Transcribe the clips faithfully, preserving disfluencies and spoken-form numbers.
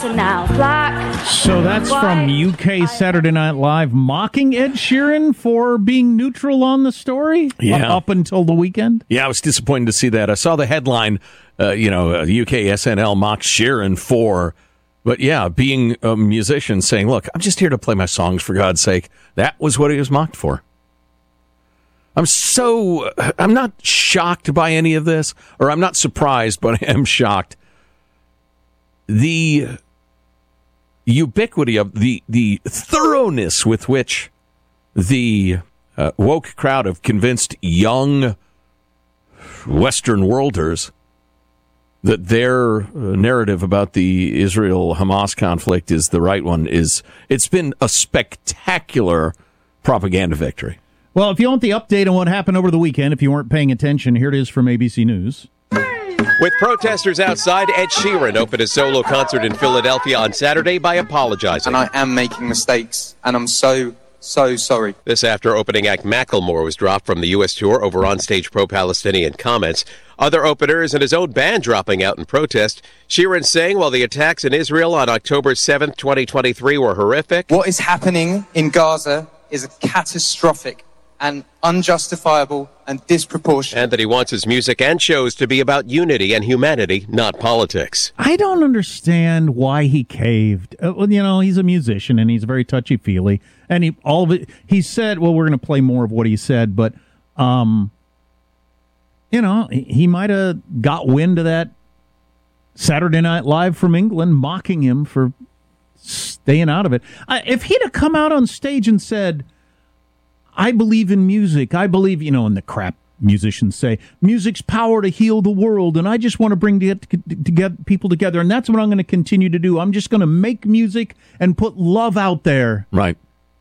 Now black. So that's from U K Saturday Night Live mocking Ed Sheeran for being neutral on the story yeah. up until the weekend. Yeah, I was disappointed to see that. I saw the headline, uh, you know, uh, U K S N L mocks Sheeran for, but yeah, being a musician saying, look, I'm just here to play my songs for God's sake. That was what he was mocked for. I'm so, I'm not shocked by any of this, or I'm not surprised, but I am shocked. The ubiquity of the the thoroughness with which the uh, woke crowd of convinced young Western worlders that their uh, narrative about the Israel-Hamas conflict is the right one is it's been a spectacular propaganda victory. Well, if you want the update on what happened over the weekend, if you weren't paying attention, here it is from A B C News. With protesters outside, Ed Sheeran opened a solo concert in Philadelphia on Saturday by apologizing. And I am making mistakes, and I'm so, so sorry. This after opening act Macklemore was dropped from the U S tour over on-stage pro-Palestinian comments. Other openers and his own band dropping out in protest. Sheeran saying while the attacks in Israel on October seventh, twenty twenty-three were horrific. What is happening in Gaza is a catastrophic and unjustifiable and disproportionate. And that he wants his music and shows to be about unity and humanity, not politics. I don't understand why he caved. Uh, well, you know, he's a musician and he's very touchy-feely. And he all of it, he said, well, we're going to play more of what he said, but, um, you know, he, he might have got wind of that Saturday Night Live from England mocking him for staying out of it. I, if he'd have come out on stage and said, I believe in music. I believe, you know, and the crap musicians say, music's power to heal the world, and I just want to bring to get, to get people together, and that's what I'm going to continue to do. I'm just going to make music and put love out there. Right.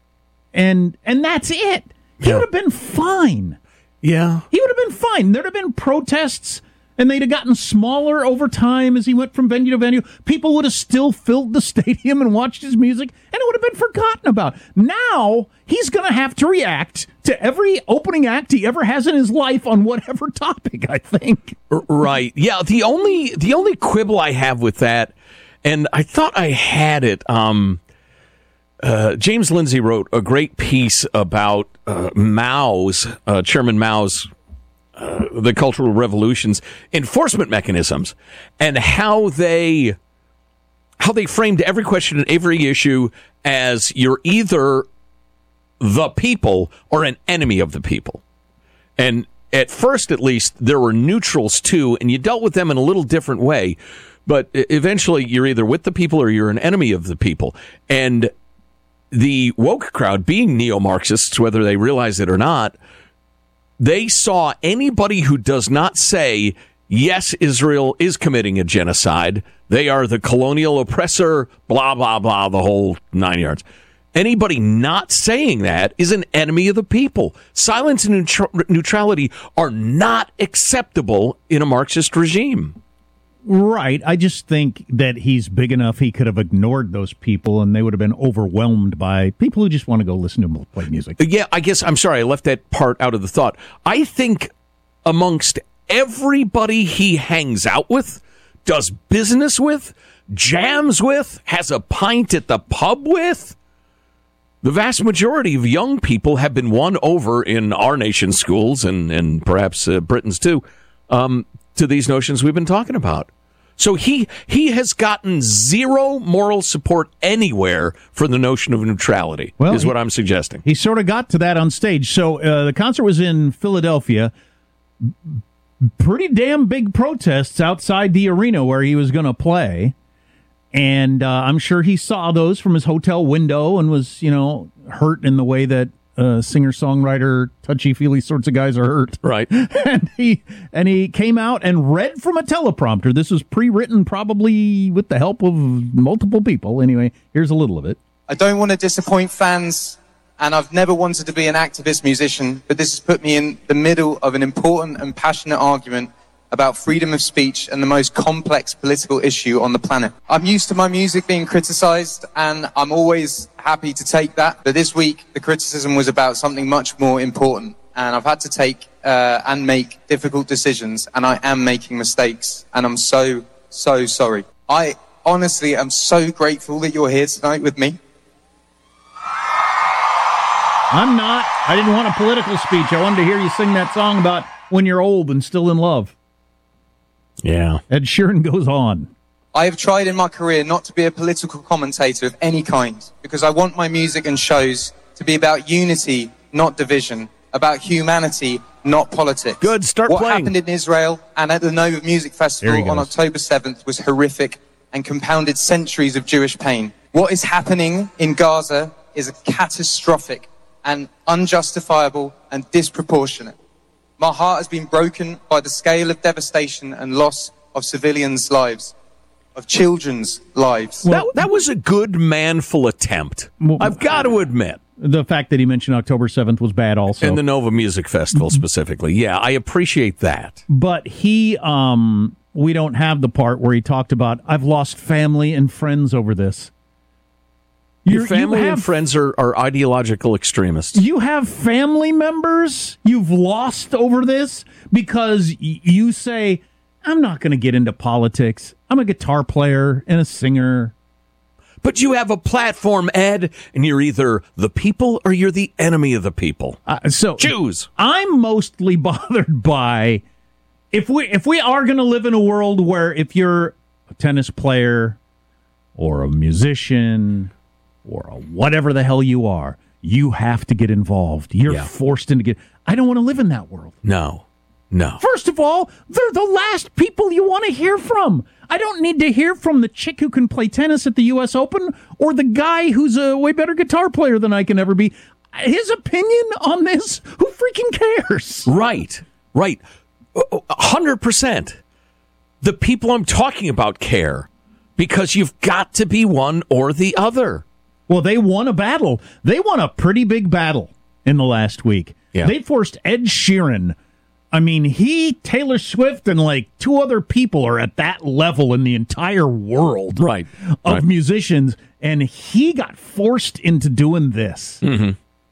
And and that's it. He Yeah. would have been fine. Yeah. He would have been fine. There'd have been protests, and they'd have gotten smaller over time as he went from venue to venue. People would have still filled the stadium and watched his music, and it would have been forgotten about. Now, he's going to have to react to every opening act he ever has in his life on whatever topic, I think. Right. Yeah, the only the only quibble I have with that, and I thought I had it, um, uh, James Lindsay wrote a great piece about uh, Mao's, uh, Chairman Mao's, Uh, the Cultural Revolution's enforcement mechanisms and how they how they framed every question and every issue as you're either the people or an enemy of the people. And at first, at least, there were neutrals too, and you dealt with them in a little different way. But eventually, you're either with the people or you're an enemy of the people. And the woke crowd, being neo-Marxists, whether they realize it or not, they saw anybody who does not say, yes, Israel is committing a genocide, they are the colonial oppressor, blah, blah, blah, the whole nine yards. Anybody not saying that is an enemy of the people. Silence and neutral- neutrality are not acceptable in a Marxist regime. Right. I just think that he's big enough he could have ignored those people and they would have been overwhelmed by people who just want to go listen to him play music. Yeah, I guess, I'm sorry, I left that part out of the thought. I think amongst everybody he hangs out with, does business with, jams with, has a pint at the pub with, the vast majority of young people have been won over in our nation's schools and, and perhaps uh, Britain's too, um, to these notions we've been talking about. So he he has gotten zero moral support anywhere for the notion of neutrality, well, is he, what I'm suggesting. He sort of got to that on stage. So uh, the concert was in Philadelphia. Pretty damn big protests outside the arena where he was going to play. And uh, I'm sure he saw those from his hotel window and was, you know, hurt in the way that uh, singer-songwriter, touchy-feely sorts of guys are hurt. Right. and he and he came out and read from a teleprompter. This was pre-written probably with the help of multiple people. Anyway, here's a little of it. I don't want to disappoint fans, and I've never wanted to be an activist musician, but this has put me in the middle of an important and passionate argument about freedom of speech and the most complex political issue on the planet. I'm used to my music being criticised, and I'm always happy to take that. But this week, the criticism was about something much more important, and I've had to take uh, and make difficult decisions, and I am making mistakes, and I'm so, so sorry. I honestly am so grateful that you're here tonight with me. I'm not. I didn't want a political speech. I wanted to hear you sing that song about when you're old and still in love. Yeah. Ed Sheeran goes on. I have tried in my career not to be a political commentator of any kind because I want my music and shows to be about unity, not division, about humanity, not politics. Good, start what playing. What happened in Israel and at the Nova Music Festival on October seventh was horrific and compounded centuries of Jewish pain. What is happening in Gaza is a catastrophic and unjustifiable and disproportionate. My heart has been broken by the scale of devastation and loss of civilians' lives, of children's lives. That, that was a good manful attempt. Well, I've got to admit. The fact that he mentioned October seventh was bad also. And the Nova Music Festival specifically. Yeah, I appreciate that. But he, um, we don't have the part where he talked about, I've lost family and friends over this. Your family you have, and friends are, are ideological extremists. You have family members you've lost over this because y- you say, I'm not going to get into politics. I'm a guitar player and a singer. But you have a platform, Ed, and you're either the people or you're the enemy of the people. Uh, so choose. I'm mostly bothered by if we if we are going to live in a world where if you're a tennis player or a musician or whatever the hell you are, you have to get involved. You're yeah. forced into get. I don't want to live in that world. No, no. First of all, they're the last people you want to hear from. I don't need to hear from the chick who can play tennis at the U S Open or the guy who's a way better guitar player than I can ever be. His opinion on this, who freaking cares? Right, right. one hundred percent. The people I'm talking about care because you've got to be one or the other. Well, they won a battle. They won a pretty big battle in the last week. Yeah. They forced Ed Sheeran. I mean, he, Taylor Swift, and like two other people are at that level in the entire world right. of right. musicians, and he got forced into doing this. Mm-hmm.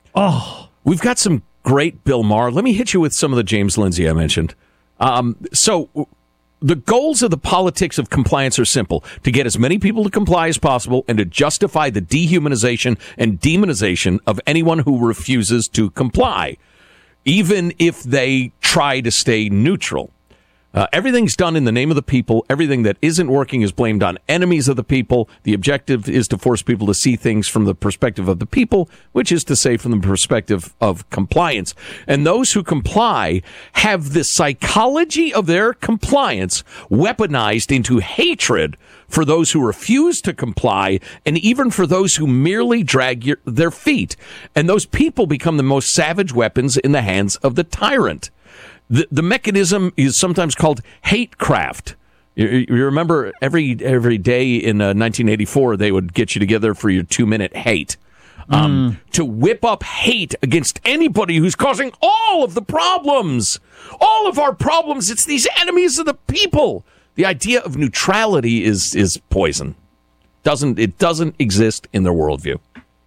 Oh. We've got some great Bill Maher. Let me hit you with some of the James Lindsay I mentioned. Um, so... The goals of the politics of compliance are simple: to get as many people to comply as possible and to justify the dehumanization and demonization of anyone who refuses to comply, even if they try to stay neutral. Uh, everything's done in the name of the people. Everything that isn't working is blamed on enemies of the people. The objective is to force people to see things from the perspective of the people, which is to say from the perspective of compliance. And those who comply have the psychology of their compliance weaponized into hatred for those who refuse to comply and even for those who merely drag your, their feet. And those people become the most savage weapons in the hands of the tyrant. The, the mechanism is sometimes called hate craft. You, you remember every every day in uh, nineteen eighty-four, they would get you together for your two-minute hate. Um, mm. To whip up hate against anybody who's causing all of the problems. All of our problems. It's these enemies of the people. The idea of neutrality is is poison. Doesn't It doesn't exist in their worldview.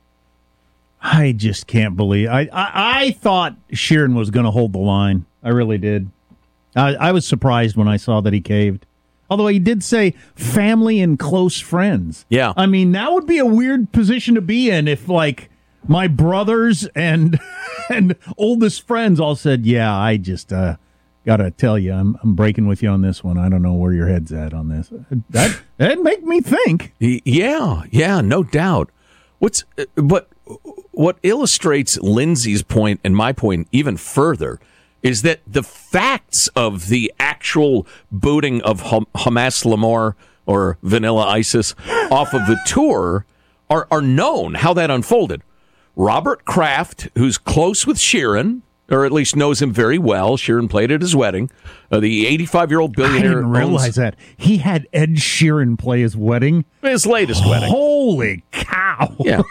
I just can't believe. I, I, I thought Sheeran was going to hold the line. I really did. I, I was surprised when I saw that he caved. Although he did say family and close friends. Yeah. I mean, that would be a weird position to be in if, like, my brothers and and oldest friends all said, yeah, I just uh, got to tell you, I'm I'm breaking with you on this one. I don't know where your head's at on this. That, that'd make me think. Yeah, yeah, no doubt. What's But what illustrates Lindsay's point and my point even further is that the facts of the actual booting of Hamas Lamar or Vanilla Isis off of the tour are, are known, how that unfolded. Robert Kraft, who's close with Sheeran, or at least knows him very well. Sheeran played at his wedding. Uh, the eighty-five-year-old billionaire. I didn't realize owns, that. He had Ed Sheeran play his wedding. His latest wedding. Holy cow. Yeah.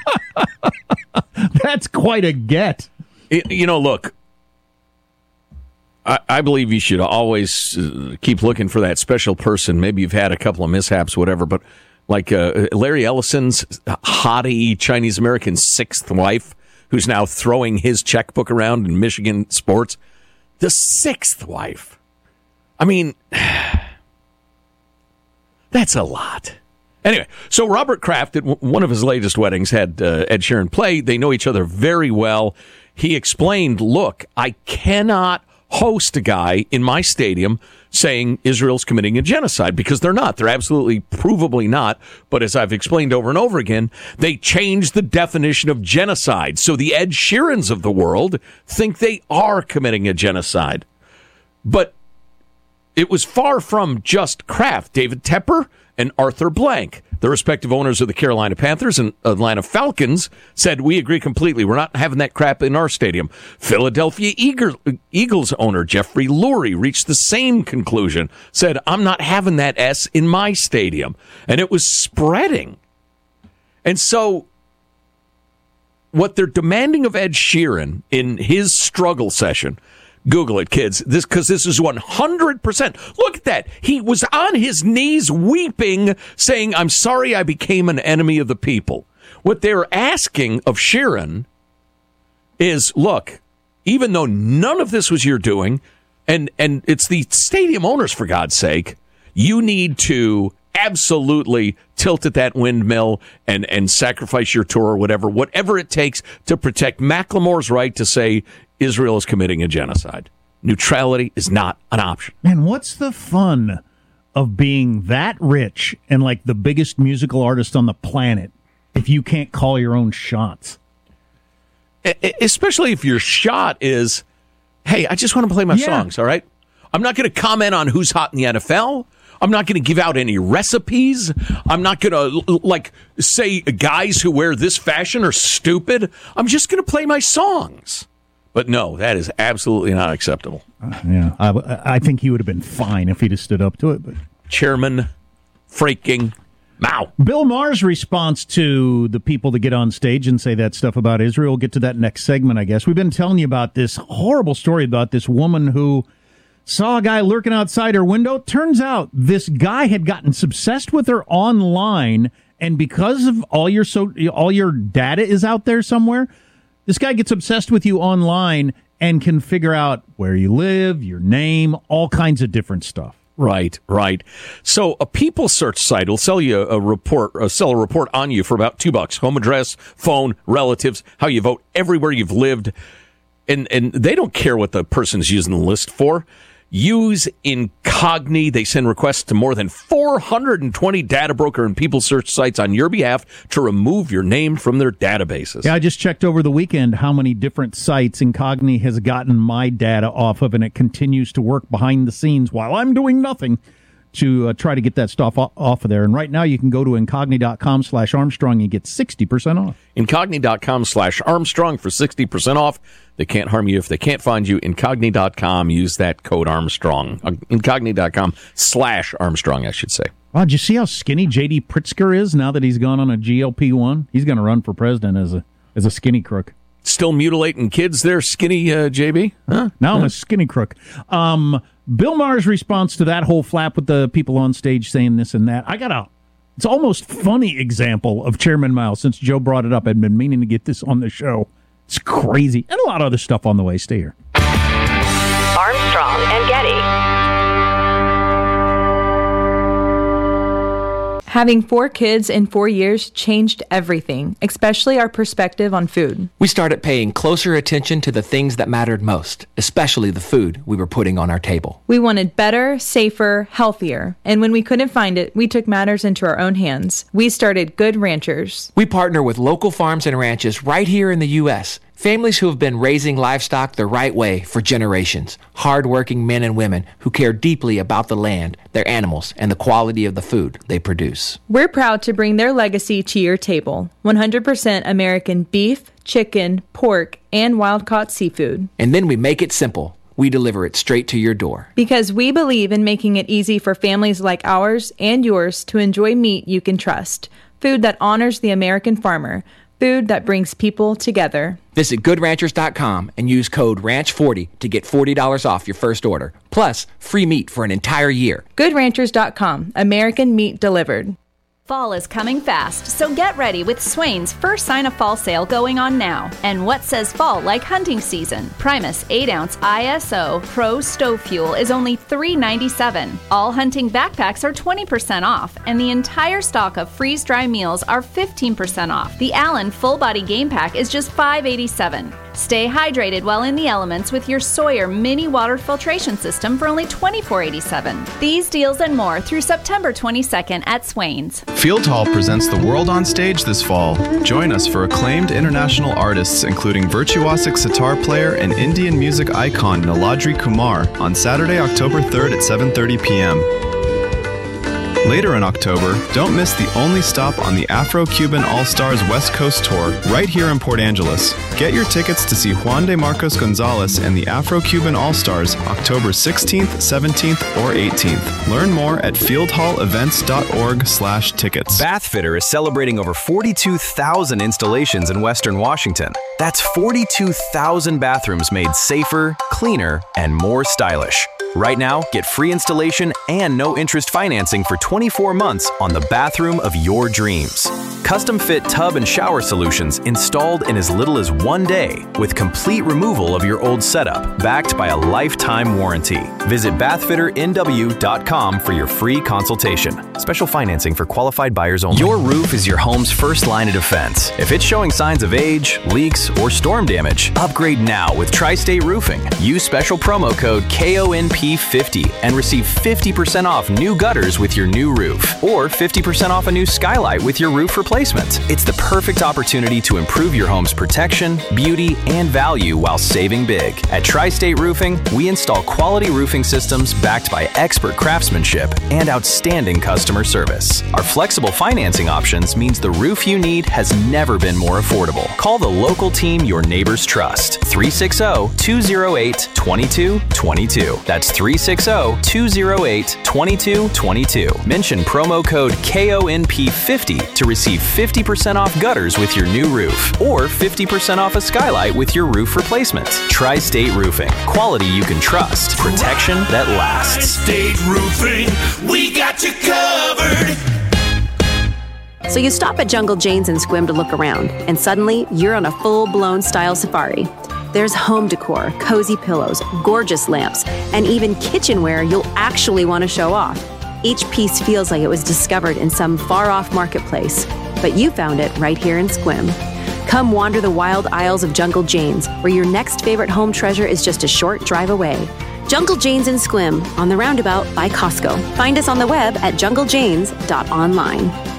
That's quite a get. It, you know, look, I, I believe you should always uh, keep looking for that special person. Maybe you've had a couple of mishaps, whatever, but like uh, Larry Ellison's hottie Chinese-American sixth wife, who's now throwing his checkbook around in Michigan sports. The sixth wife. I mean, that's a lot. Anyway, so Robert Kraft at w- one of his latest weddings had uh, Ed Sheeran play. They know each other very well. He explained, look, I cannot host a guy in my stadium saying Israel's committing a genocide, because they're not. They're absolutely provably not. But as I've explained over and over again, they changed the definition of genocide. So the Ed Sheerans of the world think they are committing a genocide. But it was far from just Kraft. David Tepper and Arthur Blank, the respective owners of the Carolina Panthers and Atlanta Falcons, said, we agree completely. We're not having that crap in our stadium. Philadelphia Eagles owner Jeffrey Lurie reached the same conclusion, said, I'm not having that S in my stadium. And it was spreading. And so what they're demanding of Ed Sheeran in his struggle session, Google it, kids, this because this is one hundred percent. Look at that. He was on his knees weeping, saying, I'm sorry I became an enemy of the people. What they're asking of Sheeran is, look, even though none of this was your doing, and, and it's the stadium owners, for God's sake, you need to absolutely tilt at that windmill and, and sacrifice your tour or whatever, whatever it takes to protect Macklemore's right to say Israel is committing a genocide. Neutrality is not an option. Man, what's the fun of being that rich and like the biggest musical artist on the planet if you can't call your own shots? Especially if your shot is, hey, I just want to play my yeah. songs, all right? I'm not going to comment on who's hot in the N F L. I'm not going to give out any recipes. I'm not going to, like, say guys who wear this fashion are stupid. I'm just going to play my songs. But no, that is absolutely not acceptable. Uh, yeah, I, I think he would have been fine if he'd have stood up to it. But Chairman freaking Mao. Bill Maher's response to the people that get on stage and say that stuff about Israel, we'll get to that next segment, I guess. We've been telling you about this horrible story about this woman who saw a guy lurking outside her window. Turns out this guy had gotten obsessed with her online, and because of all your so all your data is out there somewhere, this guy gets obsessed with you online and can figure out where you live, your name, all kinds of different stuff. Right, right. So a people search site will sell you a report, uh, sell a report on you for about two bucks. Home address, phone, relatives, how you vote, everywhere you've lived, and and they don't care what the person's using the list for. Use Incogni. They send requests to more than four hundred twenty data broker and people search sites on your behalf to remove your name from their databases. Yeah, I just checked over the weekend how many different sites Incogni has gotten my data off of, and it continues to work behind the scenes while I'm doing nothing to uh, try to get that stuff off of there. And right now you can go to incogni.com slash Armstrong and get sixty percent off. Incogni.com slash Armstrong for sixty percent off. They can't harm you if they can't find you. Incogni dot com. Use that code Armstrong. Incogni.com slash Armstrong, I should say. Wow, did you see how skinny J D Pritzker is now that he's gone on a G L P one? He's going to run for president as a as a skinny crook. Still mutilating kids there, skinny uh, J B? Huh? Now I'm huh? a skinny crook. Um, Bill Maher's response to that whole flap with the people on stage saying this and that, I got a, it's almost funny example of Chairman Mao, since Joe brought it up. I'd been meaning to get this on the show. It's crazy. And a lot of other stuff on the way. Stay here. Armstrong and Getty. Having four kids in four years changed everything, especially our perspective on food. We started paying closer attention to the things that mattered most, especially the food we were putting on our table. We wanted better, safer, healthier. And when we couldn't find it, we took matters into our own hands. We started Good Ranchers. We partner with local farms and ranches right here in the U S Families who have been raising livestock the right way for generations. Hard-working men and women who care deeply about the land, their animals, and the quality of the food they produce. We're proud to bring their legacy to your table. one hundred percent American beef, chicken, pork, and wild-caught seafood. And then we make it simple. We deliver it straight to your door. Because we believe in making it easy for families like ours and yours to enjoy meat you can trust. Food that honors the American farmer. Food that brings people together. Visit good ranchers dot com and use code ranch forty to get forty dollars off your first order. Plus, free meat for an entire year. good ranchers dot com. American meat delivered. Fall is coming fast, so get ready with Swain's first sign of fall sale going on now. And what says fall like hunting season? Primus eight ounce I S O Pro Stove Fuel is only three ninety-seven. All hunting backpacks are twenty percent off, and the entire stock of freeze-dry meals are fifteen percent off. The Allen Full Body Game Pack is just five eighty-seven. Stay hydrated while in the elements with your Sawyer Mini Water Filtration System for only twenty-four eighty-seven. These deals and more through September twenty-second at Swain's. Field Hall presents The World on Stage this fall. Join us for acclaimed international artists including virtuosic sitar player and Indian music icon Niladri Kumar on Saturday, October third at seven thirty p.m. Later in October, don't miss the only stop on the Afro-Cuban All-Stars West Coast Tour right here in Port Angeles. Get your tickets to see Juan de Marcos Gonzalez and the Afro-Cuban All-Stars October sixteenth, seventeenth, or eighteenth. Learn more at fieldhallevents.org slash tickets. Bathfitter is celebrating over forty-two thousand installations in Western Washington. That's forty-two thousand bathrooms made safer, cleaner, and more stylish. Right now, get free installation and no-interest financing for twenty-four months on the bathroom of your dreams. Custom-fit tub and shower solutions installed in as little as one day with complete removal of your old setup, backed by a lifetime warranty. Visit bathfitter n w dot com for your free consultation. Special financing for qualified buyers only. Your roof is your home's first line of defense. If it's showing signs of age, leaks, or storm damage, upgrade now with Tri-State Roofing. Use special promo code K O N P fifty and receive fifty percent off new gutters with your new roof, or fifty percent off a new skylight with your roof replacement. It's the perfect opportunity to improve your home's protection, beauty, and value while saving big. At Tri-State Roofing, we install quality roofing systems backed by expert craftsmanship and outstanding customer service. Our flexible financing options means the roof you need has never been more affordable. Call the local team your neighbors trust. three six zero, two zero eight, two two two two. That's three six zero, two zero eight, two two two two. Mention promo code K O N P fifty to receive fifty percent off gutters with your new roof, or fifty percent off a skylight with your roof replacement. Tri-State Roofing. Quality you can trust. Protection that lasts. Tri-State Roofing. We got you covered. So you stop at Jungle Jane's in Sequim to look around, and suddenly you're on a full-blown style safari. There's home decor, cozy pillows, gorgeous lamps, and even kitchenware you'll actually want to show off. Each piece feels like it was discovered in some far-off marketplace, but you found it right here in Sequim. Come wander the wild aisles of Jungle Jane's, where your next favorite home treasure is just a short drive away. Jungle Jane's in Sequim, on the roundabout by Costco. Find us on the web at jungle janes dot online.